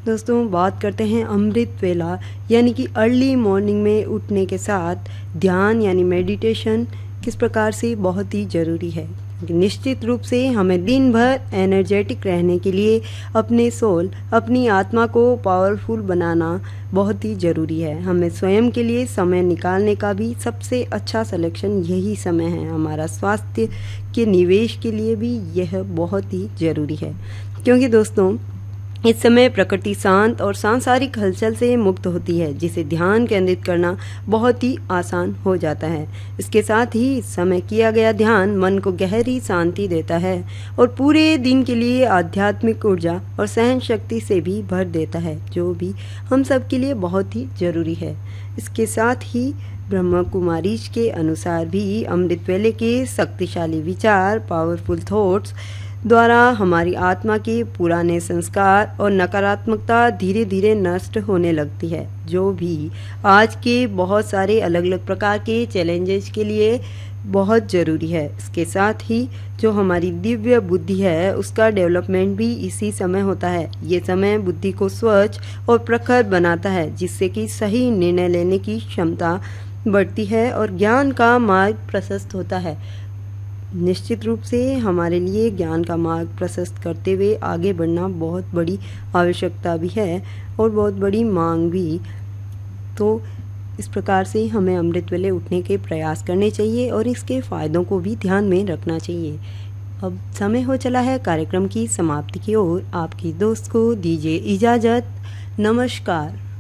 दोस्तों बात करते हैं अमृत वेला यानी कि अर्ली मॉर्निंग में उठने के साथ ध्यान यानी मेडिटेशन किस प्रकार से बहुत ही ज़रूरी है। निश्चित रूप से हमें दिन भर एनर्जेटिक रहने के लिए अपने सोल अपनी आत्मा को पावरफुल बनाना बहुत ही ज़रूरी है। हमें स्वयं के लिए समय निकालने का भी सबसे अच्छा सिलेक्शन यही समय है। हमारा स्वास्थ्य के निवेश के लिए भी यह बहुत ही ज़रूरी है, क्योंकि दोस्तों इस समय प्रकृति शांत और सांसारिक हलचल से मुक्त होती है, जिसे ध्यान केंद्रित करना बहुत ही आसान हो जाता है। इसके साथ ही इस समय किया गया ध्यान मन को गहरी शांति देता है और पूरे दिन के लिए आध्यात्मिक ऊर्जा और सहन शक्ति से भी भर देता है, जो भी हम सब के लिए बहुत ही ज़रूरी है। इसके साथ ही ब्रह्मा कुमारीज के अनुसार भी अमृत वेले के शक्तिशाली विचार पावरफुल थॉट्स द्वारा हमारी आत्मा के पुराने संस्कार और नकारात्मकता धीरे धीरे नष्ट होने लगती है, जो भी आज के बहुत सारे अलग अलग प्रकार के चैलेंजेस के लिए बहुत ज़रूरी है। इसके साथ ही जो हमारी दिव्य बुद्धि है उसका डेवलपमेंट भी इसी समय होता है। ये समय बुद्धि को स्वच्छ और प्रखर बनाता है, जिससे कि सही निर्णय लेने की क्षमता बढ़ती है और ज्ञान का मार्ग प्रशस्त होता है। निश्चित रूप से हमारे लिए ज्ञान का मार्ग प्रशस्त करते हुए आगे बढ़ना बहुत बड़ी आवश्यकता भी है और बहुत बड़ी मांग भी। तो इस प्रकार से हमें अमृत वेले उठने के प्रयास करने चाहिए और इसके फ़ायदों को भी ध्यान में रखना चाहिए। अब समय हो चला है कार्यक्रम की समाप्ति की ओर। आपकी दोस्त को दीजिए इजाज़त। नमस्कार।